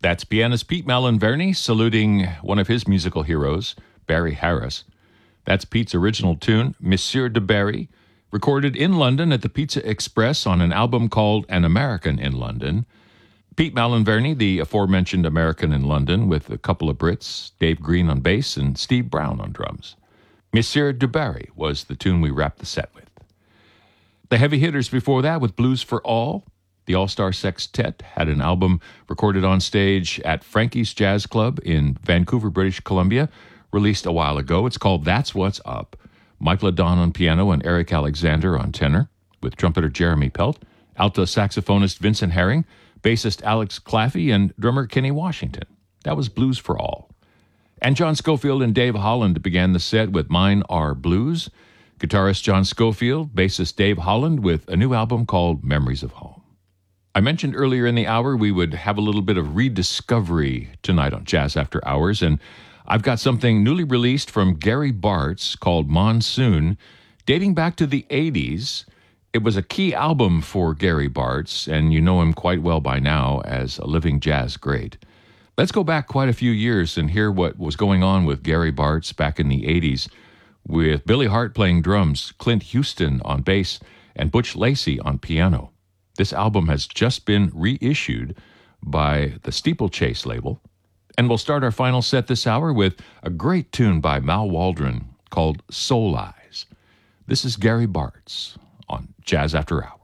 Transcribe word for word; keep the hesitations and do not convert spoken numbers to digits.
That's pianist Pete Malinverni saluting one of his musical heroes, Barry Harris. That's Pete's original tune, Monsieur de Barry, recorded in London at the Pizza Express on an album called An American in London. Pete Malinverni, the aforementioned American in London, with a couple of Brits, Dave Green on bass and Steve Brown on drums. Monsieur de Barry was the tune we wrapped the set with. The heavy hitters before that with Blues for All. The All-Star Sextet had an album recorded on stage at Frankie's Jazz Club in Vancouver, British Columbia, released a while ago. It's called That's What's Up. Michael Adon on piano and Eric Alexander on tenor, with trumpeter Jeremy Pelt, alto saxophonist Vincent Herring, bassist Alex Claffey, and drummer Kenny Washington. That was Blues for All. And John Scofield and Dave Holland began the set with Mine Are Blues. Guitarist John Scofield, bassist Dave Holland with a new album called Memories of Home. I mentioned earlier in the hour we would have a little bit of rediscovery tonight on Jazz After Hours, and I've got something newly released from Gary Bartz called Monsoon, dating back to the eighties. It was a key album for Gary Bartz, and you know him quite well by now as a living jazz great. Let's go back quite a few years and hear what was going on with Gary Bartz back in the eighties, with Billy Hart playing drums, Clint Houston on bass, and Butch Lacey on piano. This album has just been reissued by the Steeplechase label, and we'll start our final set this hour with a great tune by Mal Waldron called Soul Eyes. This is Gary Bartz on Jazz After Hours.